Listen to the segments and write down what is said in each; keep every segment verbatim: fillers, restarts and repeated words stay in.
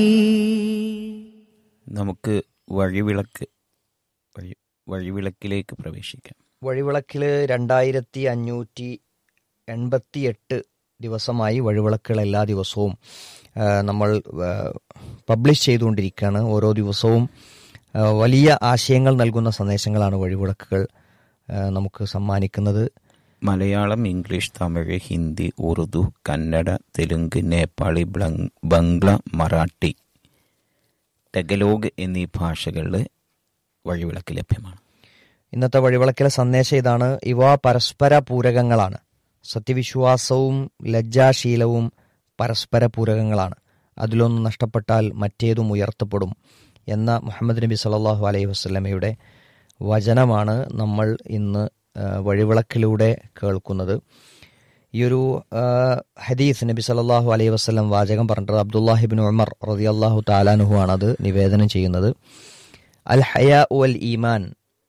നമുക്ക് വഴിവിളക്ക് വഴി വഴിവിളക്കിലേക്ക് പ്രവേശിക്കാം. വഴിവിളക്കിൽ രണ്ടായിരത്തി അഞ്ഞൂറ്റി എൺപത്തി എട്ട് ദിവസമായി വഴിവിളക്കുകൾ എല്ലാ ദിവസവും ആ, നമ്മൾ ആ, പബ്ലിഷ് ചെയ്തുകൊണ്ടിരിക്കുകയാണ്. ഓരോ ദിവസവും ആ, വലിയ ആശയങ്ങൾ നൽകുന്ന സന്ദേശങ്ങളാണ് വഴിവിളക്കുകൾ ആ, നമുക്ക് സമ്മാനിക്കുന്നത്. മലയാളം, ഇംഗ്ലീഷ്, തമിഴ്, ഹിന്ദി, ഉറുദു, കന്നഡ, തെലുങ്ക്, നേപ്പാളി, ബ്ലങ്- ബംഗ്ല, മറാഠി, ടഗലോഗ് എന്നീ ഭാഷകളിൽ വഴിവിളക്ക് ലഭ്യമാണ്. ഇന്നത്തെ വഴിവിളക്കിലെ സന്ദേശം ഇതാണ്: ഇവ പരസ്പര പൂരകങ്ങളാണ്. സത്യവിശ്വാസവും ലജ്ജാശീലവും പരസ്പര പൂരകങ്ങളാണ്. അതിലൊന്ന് നഷ്ടപ്പെട്ടാൽ മറ്റേതും ഉയർത്തപ്പെടും എന്ന മുഹമ്മദ് നബി സല്ലല്ലാഹു അലൈഹി വസല്ലമയുടെ വചനമാണ് നമ്മൾ ഇന്ന് ആ, വഴിവിളക്കിലൂടെ കേൾക്കുന്നത്. ഈ ഒരു ആ, ഹദീസ് നബി സല്ലല്ലാഹു അലൈഹി വസല്ലം വാചകം പറഞ്ഞിട്ട് അബ്ദുല്ലാഹിബ്നു ഉമർ റളിയല്ലാഹു തആലാനുഹു ആണ് അത് നിവേദനം ചെയ്യുന്നത്. അൽ ഹയാ വൽ ഈമാൻ,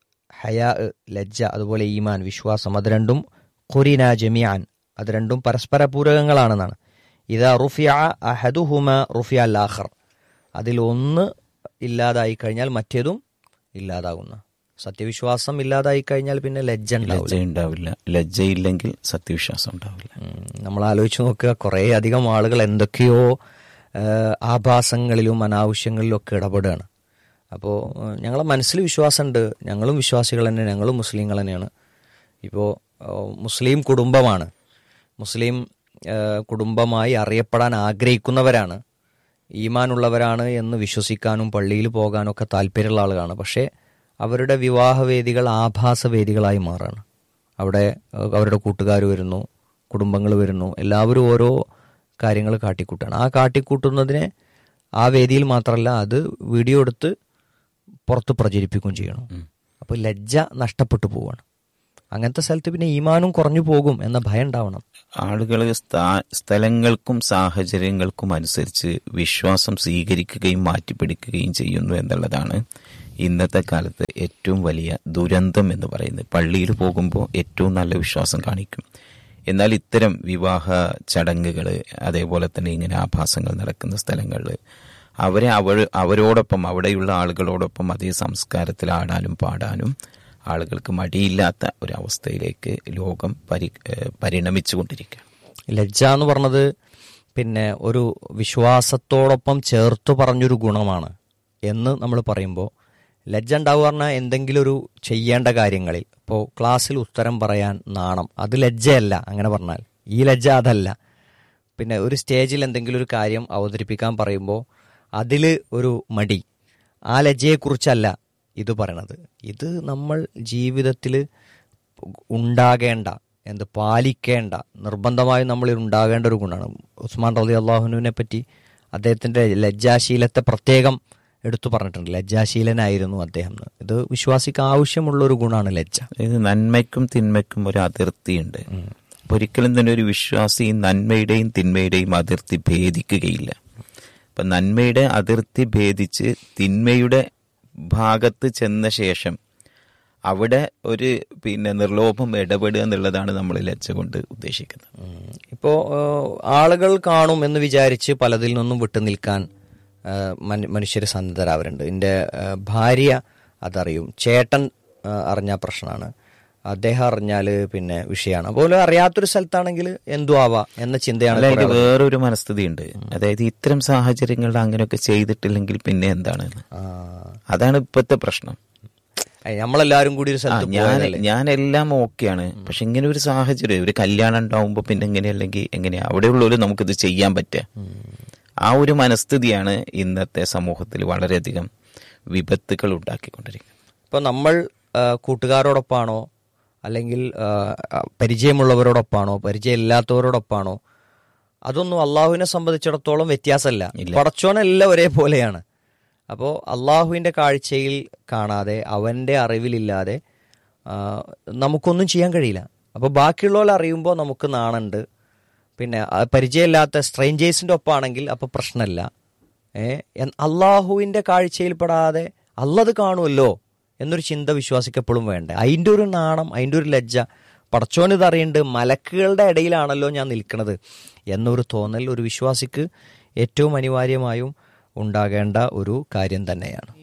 ഹയാ ലജ്ജ, അതുപോലെ ഈമാൻ വിശ്വാസം, അത് രണ്ടും ഖുരിന ജമിഅൻ, അത് രണ്ടും പരസ്പര പൂരകങ്ങളാണെന്നാണ്. ഇദാ റുഫിഅ അഹദുഹുമ റുഫിഅ അൽ ആഖർ, അതിൽ ഒന്ന് ഇല്ലാതായി കഴിഞ്ഞാൽ മറ്റേതും ഇല്ലാതാകുന്ന. സത്യവിശ്വാസം ഇല്ലാതായി കഴിഞ്ഞാൽ പിന്നെ ലജ്ജ ഉണ്ടാവില്ല. ലജ്ജ ഉണ്ടാവില്ല. ലജ്ജയില്ലെങ്കിൽ സത്യവിശ്വാസം ഉണ്ടാവില്ല. നമ്മൾ ആലോചിച്ച് നോക്കുക, കുറേ അധികം ആളുകൾ എന്തൊക്കെയോ ആ, ആഭാസങ്ങളിലും അനാവശ്യങ്ങളിലും ഒക്കെ ഇടപെടുകയാണ്. അപ്പോൾ ഞങ്ങളെ മനസ്സിൽ വിശ്വാസമുണ്ട്, ഞങ്ങളും വിശ്വാസികൾ തന്നെ, ഞങ്ങളും മുസ്ലിങ്ങൾ തന്നെയാണ്. ഇപ്പോൾ മുസ്ലിം കുടുംബമാണ്, മുസ്ലിം ആ, കുടുംബമായി അറിയപ്പെടാൻ ആഗ്രഹിക്കുന്നവരാണ്, ഈമാനുള്ളവരാണ് എന്ന് വിശ്വസിക്കാനും പള്ളിയിൽ പോകാനും ഒക്കെ താല്പര്യമുള്ള ആളുകളാണ്. പക്ഷേ അവരുടെ വിവാഹവേദികൾ ആഭാസവേദികളായി മാറാണ്. അവിടെ അവരുടെ കൂട്ടുകാർ വരുന്നു, കുടുംബങ്ങൾ വരുന്നു, എല്ലാവരും ഓരോ കാര്യങ്ങൾ കാട്ടിക്കൂട്ടാണ്. ആ കാട്ടിക്കൂട്ടുന്നതിനെ ആ വേദിയിൽ മാത്രമല്ല, അത് വീഡിയോ എടുത്ത് പുറത്ത് പ്രചരിപ്പിക്കുകയും ചെയ്യണം. അപ്പോൾ ലജ്ജ നഷ്ടപ്പെട്ടു പോവാണ്. അങ്ങനത്തെ സ്ഥലത്ത് പിന്നെ ഈമാനും കുറഞ്ഞു പോകും എന്ന ഭയം ഉണ്ടാവണം. ആളുകൾ സ്ഥലങ്ങൾക്കും സാഹചര്യങ്ങൾക്കും അനുസരിച്ച് വിശ്വാസം സ്വീകരിക്കുകയും മാറ്റിപ്പിടിക്കുകയും ചെയ്യുന്നു എന്നുള്ളതാണ് ഇന്നത്തെ കാലത്ത് ഏറ്റവും വലിയ ദുരന്തം എന്ന് പറയുന്നത്. പള്ളിയിൽ പോകുമ്പോൾ ഏറ്റവും നല്ല വിശ്വാസം കാണിക്കും, എന്നാൽ ഇത്തരം വിവാഹ ചടങ്ങുകൾ, അതേപോലെ തന്നെ ഇങ്ങനെ ആഭാസങ്ങൾ നടക്കുന്ന സ്ഥലങ്ങളിൽ അവരെ അവർ അവരോടൊപ്പം അവിടെയുള്ള ആളുകളോടൊപ്പം അതേ സംസ്കാരത്തിൽ ആടാനും പാടാനും ആളുകൾക്ക് മടിയില്ലാത്ത ഒരവസ്ഥയിലേക്ക് ലോകം പരി പരിണമിച്ചു കൊണ്ടിരിക്കുക. ലജ്ജ എന്ന് പറഞ്ഞത് പിന്നെ ഒരു വിശ്വാസത്തോടൊപ്പം ചേർത്ത് പറഞ്ഞൊരു ഗുണമാണ് എന്ന് നമ്മൾ പറയുമ്പോൾ, ലജ്ജ ഉണ്ടാവുക പറഞ്ഞാൽ എന്തെങ്കിലും ഒരു ചെയ്യേണ്ട കാര്യങ്ങളിൽ, ഇപ്പോൾ ക്ലാസ്സിൽ ഉത്തരം പറയാൻ നാണം, അത് ലജ്ജയല്ല. അങ്ങനെ പറഞ്ഞാൽ ഈ ലജ്ജ അതല്ല. പിന്നെ ഒരു സ്റ്റേജിൽ എന്തെങ്കിലും ഒരു കാര്യം അവതരിപ്പിക്കാൻ പറയുമ്പോൾ അതിൽ ഒരു മടി, ആ ലജ്ജയെക്കുറിച്ചല്ല ഇത് പറയണത്. ഇത് നമ്മൾ ജീവിതത്തിൽ ഉണ്ടാകേണ്ട, എന്ത് പാലിക്കേണ്ട, നിർബന്ധമായും നമ്മളിൽ ഉണ്ടാകേണ്ട ഒരു ഗുണമാണ്. ഉസ്മാൻ റളിയല്ലാഹുവിനെ പറ്റി അദ്ദേഹത്തിൻ്റെ ലജ്ജാശീലത്തെ പ്രത്യേകം എടുത്തു പറഞ്ഞിട്ടുണ്ട്. ലജ്ജാശീലനായിരുന്നു അദ്ദേഹം. ഇത് വിശ്വാസിക്ക് ആവശ്യമുള്ള ഒരു ഗുണമാണ് ലജ്ജ. ഇത് നന്മയ്ക്കും തിന്മയ്ക്കും ഒരു അതിർത്തിയുണ്ട്. ഒരിക്കലും തന്നെ ഒരു വിശ്വാസി നന്മയുടെയും തിന്മയുടെയും അതിർത്തി ഭേദിക്കുകയില്ല. അപ്പം നന്മയുടെ അതിർത്തി ഭേദിച്ച് തിന്മയുടെ ഭാഗത്ത് ചെന്ന ശേഷം അവിടെ ഒരു പിന്നെ നിർലോഭം ഇടപെടുക എന്നുള്ളതാണ് നമ്മൾ ലജ്ജ കൊണ്ട് ഉദ്ദേശിക്കുന്നത്. ഇപ്പോൾ ആളുകൾ കാണും എന്ന് വിചാരിച്ച് പലതിൽ നിന്നും വിട്ടു നിൽക്കാൻ മനുഷ്യർ സന്നദ്ധരാവരുണ്ട്. എൻ്റെ ഭാര്യ അതറിയും, ചേട്ടൻ അറിഞ്ഞ പ്രശ്നമാണ്, അദ്ദേഹം അറിഞ്ഞാൽ പിന്നെ വിഷയമാണ്. അതുപോലെ അറിയാത്തൊരു സ്ഥലത്താണെങ്കിൽ എന്തു ആവാ എന്ന ചിന്തയാണ്. അതായത് വേറൊരു മനസ്ഥിതി ഉണ്ട്, അതായത് ഇത്തരം സാഹചര്യങ്ങളിൽ അങ്ങനെയൊക്കെ ചെയ്തിട്ടില്ലെങ്കിൽ പിന്നെ എന്താണ്, അതാണ് ഇപ്പോഴത്തെ പ്രശ്നം. നമ്മളെല്ലാരും കൂടി ഒരു സ്ഥലത്ത് ഞാൻ ഞാൻ എല്ലാം ഓക്കെയാണ്, പക്ഷെ ഇങ്ങനെ ഒരു സാഹചര്യം, ഒരു കല്യാണം ഉണ്ടാവുമ്പോൾ പിന്നെ എങ്ങനെ, അല്ലെങ്കിൽ എങ്ങനെയാ അവിടെയുള്ളവര് നമുക്കിത് ചെയ്യാൻ പറ്റുക. ആ ഒരു മനസ്ഥിതിയാണ് ഇന്നത്തെ സമൂഹത്തിൽ വളരെയധികം വിപത്തുകൾ ഉണ്ടാക്കിക്കൊണ്ടിരിക്കുന്നത്. ഇപ്പോൾ നമ്മൾ കൂട്ടുകാരോടൊപ്പാണോ, അല്ലെങ്കിൽ പരിചയമുള്ളവരോടൊപ്പാണോ, പരിചയമില്ലാത്തവരോടൊപ്പാണോ, അതൊന്നും അള്ളാഹുവിനെ സംബന്ധിച്ചിടത്തോളം വ്യത്യാസമല്ല. പടച്ചോനെല്ലാം ഒരേപോലെയാണ്. അപ്പോൾ അള്ളാഹുവിൻ്റെ കാഴ്ചയിൽ കാണാതെ, അവൻ്റെ അറിവിലില്ലാതെ നമുക്കൊന്നും ചെയ്യാൻ കഴിയില്ല. അപ്പോൾ ബാക്കിയുള്ളവരെ അറിയുമ്പോൾ നമുക്ക് നാണുണ്ട്. പിന്നെ പരിചയമില്ലാത്ത സ്ട്രേഞ്ചേഴ്സിൻ്റെ ഒപ്പാണെങ്കിൽ അപ്പോൾ പ്രശ്നമില്ല. ഏഹ് അള്ളാഹുവിൻ്റെ കാഴ്ചയിൽപ്പെടാതെ അള്ളത് കാണുമല്ലോ എന്നൊരു ചിന്ത വിശ്വാസിക്കപ്പോഴും വേണ്ട. അതിൻ്റെ ഒരു നാണം, അതിൻ്റെ ഒരു ലജ്ജ, പടച്ചോനിത് അറിയുന്നുണ്ട്, മലക്കുകളുടെ ഇടയിലാണല്ലോ ഞാൻ നിൽക്കുന്നത് എന്നൊരു തോന്നൽ ഒരു വിശ്വാസിക്ക് ഏറ്റവും അനിവാര്യമായും ഉണ്ടാകേണ്ട ഒരു കാര്യം തന്നെയാണ്.